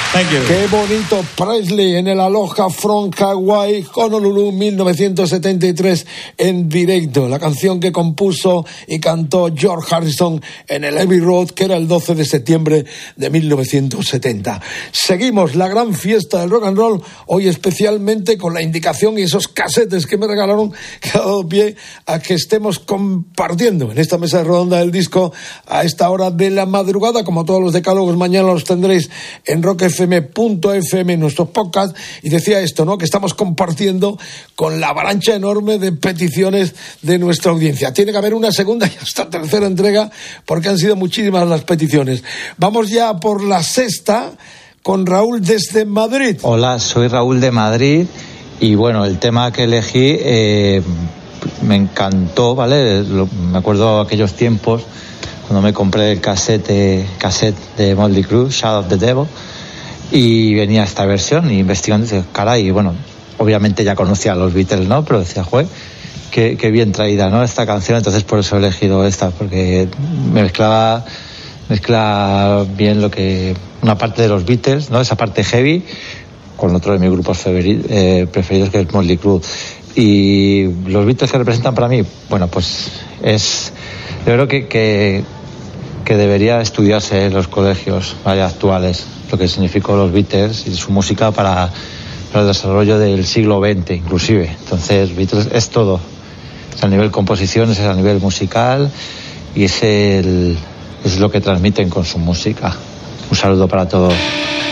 Thank you. Qué bonito. Presley en el Aloha from Hawaii, Honolulu, 1973, en directo. La canción que compuso y cantó George Harrison en el Abbey Road, que era el 12 de septiembre de 1970. Seguimos la gran fiesta del rock and roll, hoy especialmente con la indicación y esos casetes que me regalaron, que ha dado pie a que estemos compartiendo en esta mesa redonda del disco a esta hora de la madrugada. Como todos los decálogos, mañana los tendréis en rockfm.fm, en nuestros podcasts. Y decía esto, ¿no?, que estamos compartiendo con la avalancha enorme de peticiones de nuestra audiencia. Tiene que haber una segunda y hasta tercera entrega, porque han sido muchísimas las peticiones. Vamos ya por la sexta con Raúl desde Madrid. Hola, soy Raúl de Madrid y bueno, el tema que elegí me encantó, ¿vale? Me acuerdo aquellos tiempos cuando me compré el cassette de Motley Crue, Shadow of the Devil, y venía esta versión y investigando, y caray, bueno, obviamente ya conocía a los Beatles, ¿no? Pero decía, joder, qué bien traída, ¿no?, esta canción. Entonces por eso he elegido esta, porque mezcla bien lo que una parte de los Beatles, ¿no?, esa parte heavy, con otro de mis grupos preferidos, que es Motley Crue. Y los Beatles que representan para mí, bueno, pues yo creo que debería estudiarse en los colegios actuales lo que significó los Beatles y su música para el desarrollo del siglo XX inclusive. Entonces Beatles es todo, es a nivel composición, es a nivel musical, y es lo que transmiten con su música. Un saludo para todos.